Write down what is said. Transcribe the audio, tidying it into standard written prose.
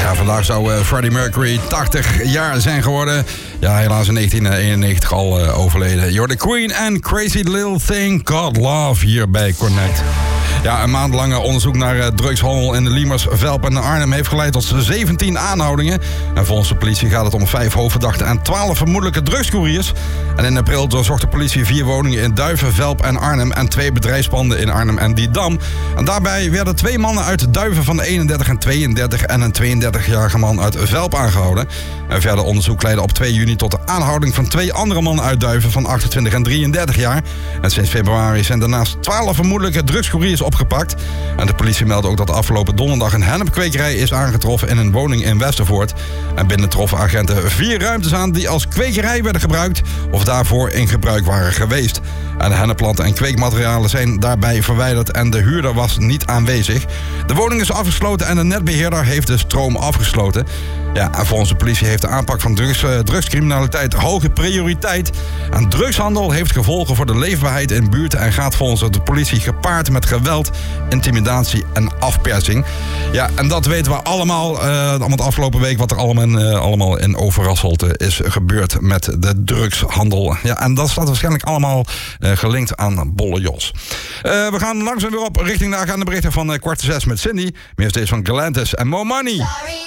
Ja, vandaag zou Freddie Mercury 80 jaar zijn geworden. Ja, helaas in 1991 al overleden. You're the Queen and Crazy Little Thing God Love hier bij Connect. Ja, een maandlange onderzoek naar drugshandel in de Liemers, Velp en Arnhem heeft geleid tot 17 aanhoudingen. En volgens de politie gaat het om 5 hoofdverdachten en 12 vermoedelijke drugscouriers. En in april doorzocht de politie 4 woningen in Duiven, Velp en Arnhem en 2 bedrijfspanden in Arnhem en Didam. En daarbij werden 2 mannen uit Duiven van 31 en 32 en een 32-jarige man uit Velp aangehouden. En verder onderzoek leidde op 2 juni tot de aanhouding van 2 andere mannen uit Duiven van 28 en 33 jaar. En sinds februari zijn daarnaast 12 vermoedelijke drugscouriers opgepakt. En de politie meldde ook dat afgelopen donderdag een hennepkwekerij is aangetroffen in een woning in Westervoort. En binnen troffen agenten 4 ruimtes aan die als kwekerij werden gebruikt of daarvoor in gebruik waren geweest. En de hennepplanten en kweekmaterialen zijn daarbij verwijderd en de huurder was niet aanwezig. De woning is afgesloten en de netbeheerder heeft de stroom afgesloten. Ja, en volgens de politie heeft de aanpak van drugscriminaliteit hoge prioriteit. En drugshandel heeft gevolgen voor de leefbaarheid in buurten en gaat volgens de politie gepaard met geweld, intimidatie en afpersing. Ja, en dat weten we allemaal, want afgelopen week wat er allemaal in Overasselt is gebeurd met de drugshandel. Ja, en dat staat waarschijnlijk allemaal gelinkt aan Bolle Jos. We gaan langzaam weer op richting de agendaberichten van 5:15 met Cindy. Meer steeds van Galantis en More Money.